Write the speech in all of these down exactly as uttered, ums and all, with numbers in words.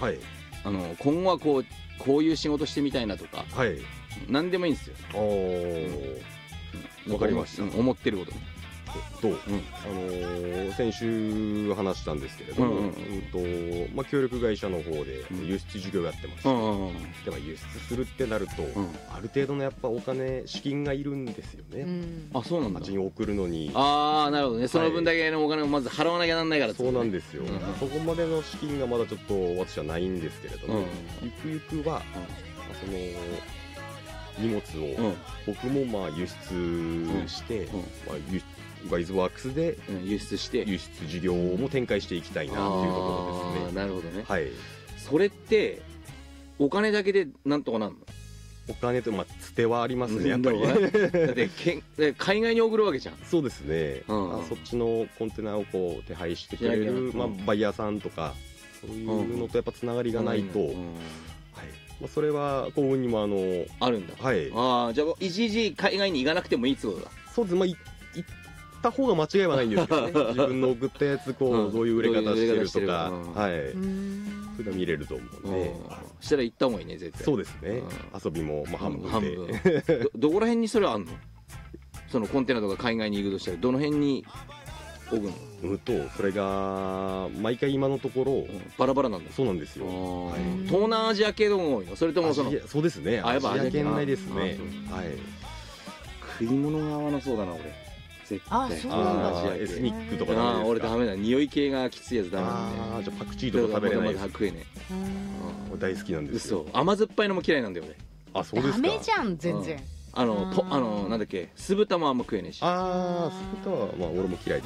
はい、 あの今後はこうこういう仕事してみたいなとか、 はい、 何でもいいんですよ。 おー、うん、わかりました。 うん、思ってることと、うん、 うん、 あのー、先週話したんですけれども、うんうんうんとまあ、協力会社の方で輸出事業やってまして、うんうんうん、でも輸出するってなると、うん、ある程度のやっぱお金資金がいるんですよね、うん、 あ、そうなんだ。 町に送るのに。 ああ、なるほどね、その分だけのお金をまず払わなきゃなんないから、ね、 そうなんですよ、うん、そこまでの資金がまだちょっと私はないんですけれども、うん、ゆくゆくは、うん、その荷物を僕もまあ輸出して、うんうん、まあ、輸ワイズワークスで輸出して輸出事業も展開していきたいなっていうところですね。 なるほどね。 はい。 それってお金だけでなんとかなるの？ お金とまあつてはありますね、やっぱり。 だってけ海外に送るわけじゃん。 そうですね。うん、あそっちのコンテナをこう手配してくれる、まあ、バイヤーさんとかそういうのとやっぱつながりがないと、はい。まあ、それは幸運にもあのあるんだ。 はい。 ああ、じゃあいちいち海外に行かなくてもいいってことだ。 そうです。まあいた方が間違いはないんですけどね。自分の送ったやつこう、うん、どういう売れ方してるとか、うん、はい、そういうの見れると思うので、 そしたら行った方がいいね、絶対。 そうですね、うん、遊びもまあ半分で、半分ど, どこら辺にそれはあんの？そのコンテナとか海外に行くとしたらどの辺に置くの？ うんとそれが毎回今のところ、うん、 バラバラなんだ。 そうなんですよ、 はい、東南アジア系のも多いの？それともそのそうですね、アジア圏内ですね。はい、 食い物が合わなそうだな俺。 あ、そうなんだ。エスニックとかダメですか？ あ、俺ダメだ。匂い系がきついやつダメなんで。 ああ、じゃあパクチーとか食べれないです。 食えねえ。大好きなんですよ。 嘘。甘酸っぱいのも嫌いなんだよ俺。 あ、そうですか。 ダメじゃん全然。 あのとあのなんだっけ、酢豚もあんま食えねえし。 ああ、酢豚はまあ俺も嫌いです。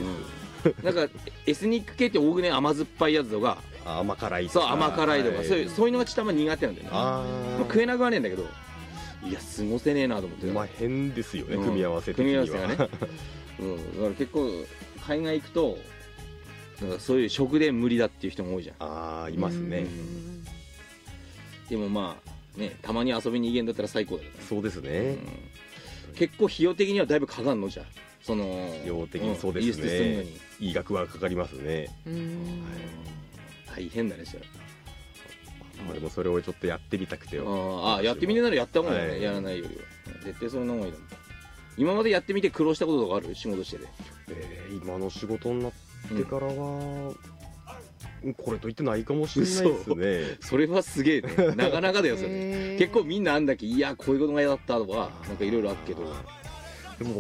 なんかエスニック系って多くね、甘酸っぱいやつとか。 甘辛いとか。そう、甘辛いとか、そういうそういうのがちょっとあんま苦手なんだよね。ああ。食えなくはねえんだけど。いや、過ごせねえなと思って。 まあ変ですよね、組み合わせ的には。組み合わせがね。 うん、だから結構海外行くとなんかそういう食で無理だっていう人も多いじゃん。 ああ、いますね。うん、 でもまあね、たまに遊びに行けんだったら最高だよね。 そうですね、 うん、結構費用的にはだいぶかかんのじゃん。その費用的にそうですね、うん、いい額はかかりますね。うん、はい、 大変だねそれ。 まあでもそれをちょっとやってみたくて。 ああ、やってみてならやった方がいいよね、はい、やらないよりは絶対それの方がいいと思う。今までやってみて苦労したこととかある？仕事してて。 えー、今の仕事になってからは、うん、これと言ってないかもしれないですね。 それはすげえね。なかなかだよそれ。結構みんなあんだけ、いやこういうことが嫌だったとかなんかいろいろあるけど。 でも、うん、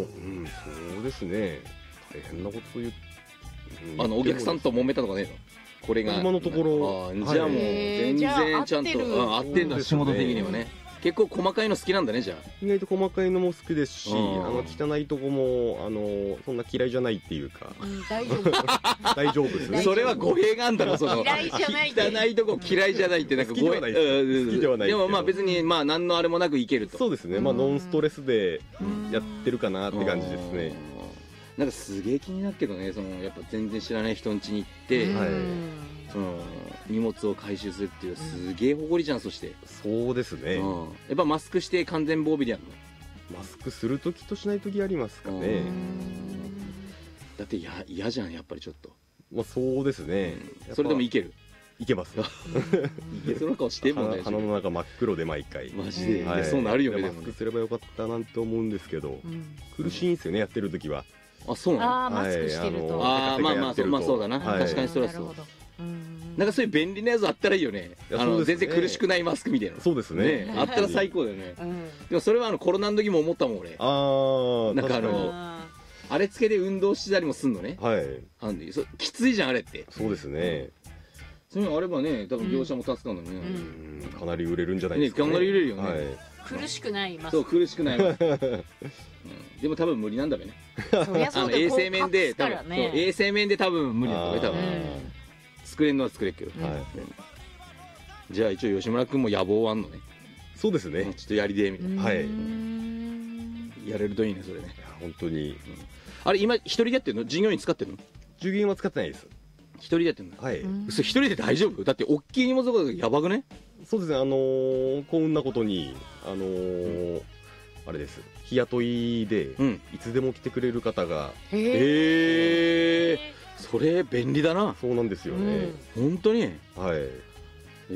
そうですね。大変なこと言う。 うん、あのお客さんと揉めたとかねえの？これが今のところ。 あ、じゃあもう全然ちゃんと合ってんだ、仕事的にはね。結構細かいの好きなんだね、じゃあ。 意外と細かいのも好きですし、あの汚いとこもあのそんな嫌いじゃないっていうか、 うん、大丈夫大丈夫ですね。 それは語弊があんだろ、その嫌いじゃない汚いとこ嫌いじゃないってなんか語弊。 好きではない。 でもまあ別にまあ何のあれもなくいけると。 そうですね。まあノンストレスでやってるかなって感じですね。 なんかすげえ気になるけどね、そのやっぱ全然知らない人ん家に行って、はい、その荷物を回収するっていうすげえ誇りじゃん。そしてそうですね、うん、 やっぱマスクして完全防備でやるの？マスクするときとしないときありますかね。 だってや嫌じゃんやっぱりちょっと。 まあそうですね、 うん、それでもいける？ いけます。いけそうな顔してもね。 鼻の中真っ黒で毎回。 マジで、はい、そうなるよね。 マスクすればよかったなんて思うんですけど、うん、苦しいんですよね、やってるときは。 あ、そうなの？ あ、マスクしてると。 ああ、まあまあそう、まあそうだな。確かにそれはそう。なんかそういう便利なやつあったらいいよね。あの全然苦しくないマスクみたいな。 そうですね。 あったら最高だよね。でもそれはあのコロナの時も思ったもん俺。 ああ、 なんかあのあれつけて運動したりもすんのね。 はい。 あんできついじゃんあれって。 そうですね。 そういうのあればね、多分業者も助かるのね。 かなり売れるんじゃないですかね。 かなり売れるよね。 苦しくないマスク。 そう、苦しくないマスク。でも多分無理なんだべね。衛生面で多分衛生面で多分無理なんだべ多分。作れるのは作れるけど。じゃあ一応吉村君も野望あんのね。 そうですね。 ちょっとやりでみたいな。はい。やれるといいねそれね。 本当に。 あれ今一人でやってるの？従業員使ってるの？ 従業員は使ってないです。 一人でやってるの？ はい。 それ一人で大丈夫？だって大きい荷物がやばくね？ そうですね。あの幸運なことにあのあれです。日雇いでいつでも来てくれる方が。 へえ。それ便利だな。 そうなんですよね。 本当に。 はい。